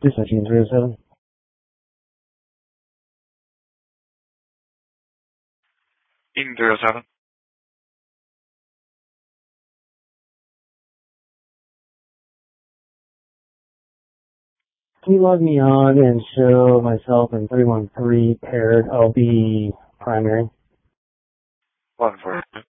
Machine 307. Eaton 307. Can you log me on and show myself in 313 paired? I'll be primary. 142.